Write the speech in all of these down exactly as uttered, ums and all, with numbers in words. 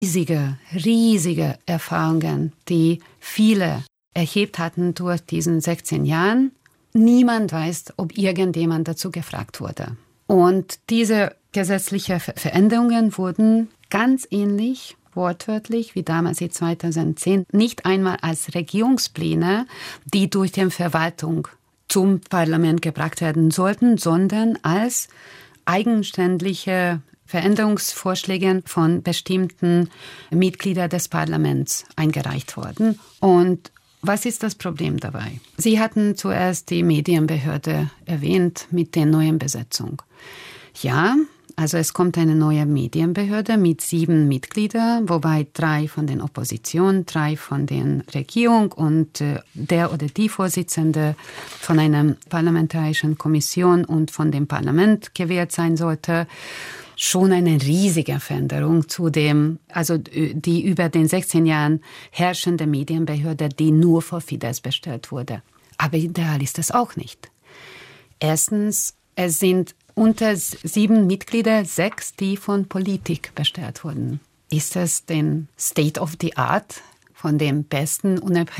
riesige, riesige Erfahrungen, die viele erhebt hatten durch diesen sechzehn Jahren. Niemand weiß, ob irgendjemand dazu gefragt wurde. Und diese gesetzlichen Veränderungen wurden ganz ähnlich, wortwörtlich, wie damals in zweitausendzehn, nicht einmal als Regierungspläne, die durch die Verwaltung zum Parlament gebracht werden sollten, sondern als eigenständige Veränderungsvorschläge von bestimmten Mitgliedern des Parlaments eingereicht worden. Und was ist das Problem dabei? Sie hatten zuerst die Medienbehörde erwähnt mit der neuen Besetzung. Ja, also es kommt eine neue Medienbehörde mit sieben Mitgliedern, wobei drei von der Opposition, drei von der Regierung und der oder die Vorsitzende von einer parlamentarischen Kommission und von dem Parlament gewählt sein sollte. Schon eine riesige Veränderung zu dem, also die über den sechzehn Jahren herrschende Medienbehörde, die nur vor Fidesz bestellt wurde. Aber ideal ist das auch nicht. Erstens, es sind unter sieben Mitglieder sechs, die von Politik bestellt wurden. Ist das den State of the Art, von den besten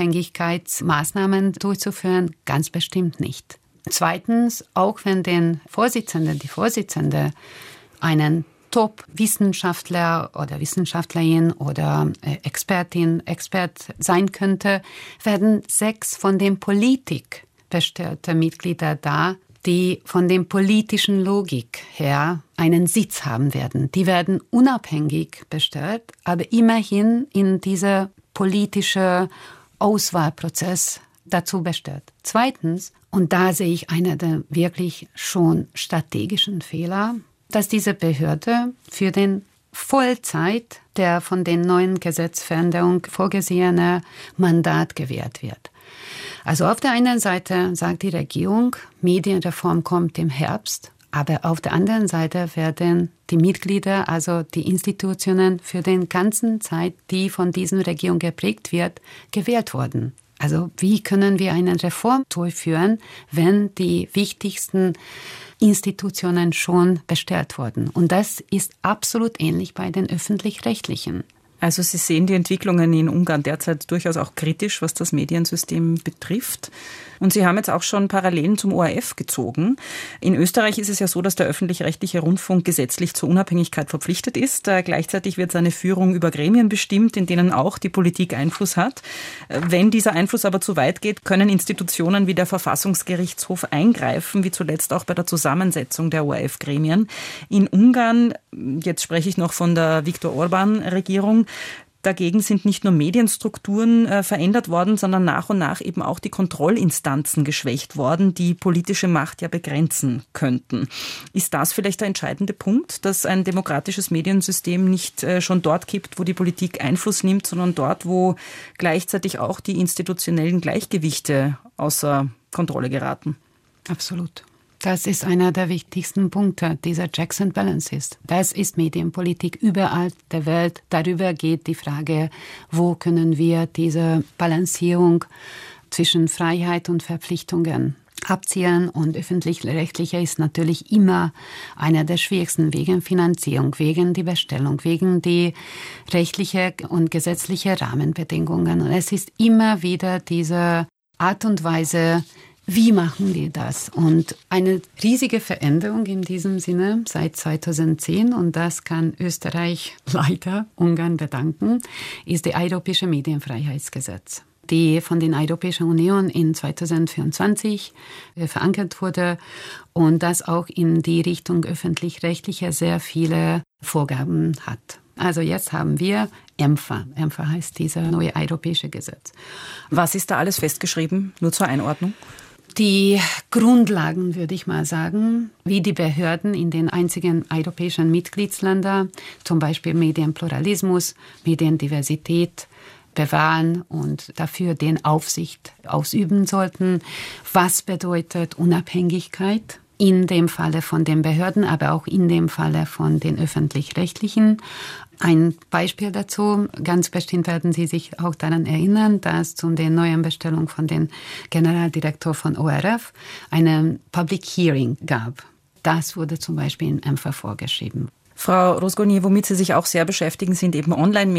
Unabhängigkeitsmaßnahmen durchzuführen? Ganz bestimmt nicht. Zweitens, auch wenn den Vorsitzenden, die Vorsitzende einen Top-Wissenschaftler oder Wissenschaftlerin oder Expertin, Expert sein könnte, werden sechs von den Politik bestellten Mitgliedern da, die von der politischen Logik her einen Sitz haben werden. Die werden unabhängig bestellt, aber immerhin in dieser politischen Auswahlprozess dazu bestellt. Zweitens, und da sehe ich einen der wirklich schon strategischen Fehler, dass diese Behörde für den Vollzeit der von den neuen Gesetzveränderungen vorgesehene Mandat gewährt wird. Also auf der einen Seite sagt die Regierung, Medienreform kommt im Herbst, aber auf der anderen Seite werden die Mitglieder, also die Institutionen für den ganzen Zeit, die von dieser Regierung geprägt wird, gewählt worden. Also wie können wir eine Reform durchführen, wenn die wichtigsten Institutionen schon bestellt wurden? Und das ist absolut ähnlich bei den Öffentlich-Rechtlichen. Also Sie sehen die Entwicklungen in Ungarn derzeit durchaus auch kritisch, was das Mediensystem betrifft. Und Sie haben jetzt auch schon Parallelen zum O R F gezogen. In Österreich ist es ja so, dass der öffentlich-rechtliche Rundfunk gesetzlich zur Unabhängigkeit verpflichtet ist. Gleichzeitig wird seine Führung über Gremien bestimmt, in denen auch die Politik Einfluss hat. Wenn dieser Einfluss aber zu weit geht, können Institutionen wie der Verfassungsgerichtshof eingreifen, wie zuletzt auch bei der Zusammensetzung der O R F-Gremien. In Ungarn, jetzt spreche ich noch von der Viktor-Orban-Regierung, dagegen sind nicht nur Medienstrukturen äh, verändert worden, sondern nach und nach eben auch die Kontrollinstanzen geschwächt worden, die politische Macht ja begrenzen könnten. Ist das vielleicht der entscheidende Punkt, dass ein demokratisches Mediensystem nicht äh, schon dort kippt, wo die Politik Einfluss nimmt, sondern dort, wo gleichzeitig auch die institutionellen Gleichgewichte außer Kontrolle geraten? Absolut. Das ist einer der wichtigsten Punkte dieser Checks and Balances. Das ist Medienpolitik überall der Welt. Darüber geht die Frage, wo können wir diese Balancierung zwischen Freiheit und Verpflichtungen abziehen. Und öffentlich-rechtlicher ist natürlich immer einer der schwierigsten wegen Finanzierung, wegen die Bestellung, wegen die rechtliche und gesetzliche Rahmenbedingungen. Und es ist immer wieder diese Art und Weise, wie machen die das? Und eine riesige Veränderung in diesem Sinne seit zweitausendzehn, und das kann Österreich leider Ungarn bedanken, ist das Europäische Medienfreiheitsgesetz, die von der Europäischen Union in zweitausendvierundzwanzig verankert wurde und das auch in die Richtung öffentlich-rechtlicher sehr viele Vorgaben hat. Also jetzt haben wir EMFA. EMFA heißt dieser neue europäische Gesetz. Was ist da alles festgeschrieben? Nur zur Einordnung. Die Grundlagen, würde ich mal sagen, wie die Behörden in den einzigen europäischen Mitgliedsländern, zum Beispiel Medienpluralismus, Mediendiversität, bewahren und dafür den Aufsicht ausüben sollten. Was bedeutet Unabhängigkeit? In dem Falle von den Behörden, aber auch in dem Falle von den Öffentlich-Rechtlichen. Ein Beispiel dazu, ganz bestimmt werden Sie sich auch daran erinnern, dass zu der neuen Bestellung von dem Generaldirektor von O R F eine Public Hearing gab. Das wurde zum Beispiel in EMFA vorgeschrieben. Frau Rozgonyi, womit Sie sich auch sehr beschäftigen, sind eben Online-